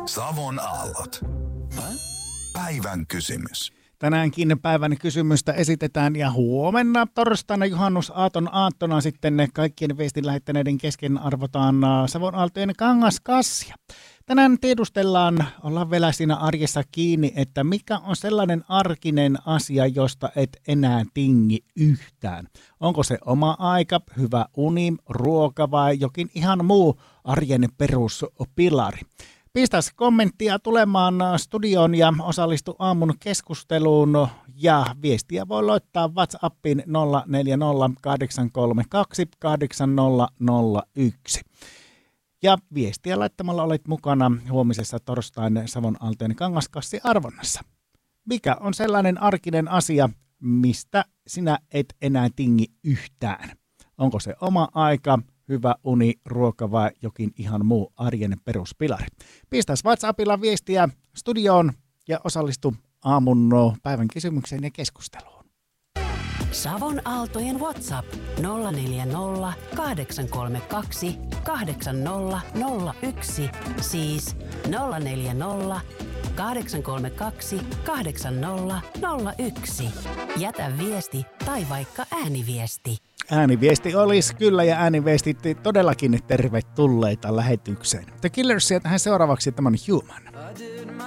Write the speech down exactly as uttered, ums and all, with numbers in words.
Savon aallot. Päivän kysymys. Tänäänkin päivän kysymystä esitetään ja huomenna torstaina juhannusaaton aattona sitten ne kaikkien viestin lähettäneiden kesken arvotaan Savon aaltojen kangaskassia. Tänään tiedustellaan, ollaan vielä siinä arjessa kiinni, että mikä on sellainen arkinen asia, josta et enää tingi yhtään. Onko se oma aika, hyvä uni, ruoka vai jokin ihan muu arjen peruspilari? Pistäs kommenttia tulemaan studioon ja osallistu aamun keskusteluun ja viestiä voi laittaa WhatsAppiin nolla neljä nolla kahdeksan kolme kaksi kahdeksan nolla nolla yksi. Ja viestiä laittamalla olet mukana huomisessa torstain Savon aaltojen kangaskassi arvonnassa. Mikä on sellainen arkinen asia, mistä sinä et enää tingi yhtään? Onko se oma aika, hyvä uni, ruoka vai jokin ihan muu arjen peruspilari? Pistäs WhatsAppilla viestiä studioon ja osallistu aamun päivän kysymykseen ja keskusteluun. Savon aaltojen WhatsApp nolla neljä nolla kahdeksan kolme kaksi kahdeksan nolla nolla yksi, siis nolla neljä nolla kahdeksan kolme kaksi kahdeksan nolla nolla yksi. Jätä viesti tai vaikka ääniviesti. Ääniviesti olisi kyllä ja ääniviestit todellakin tervetulleita lähetykseen. The Killersia tähän seuraavaksi, tämä on Human.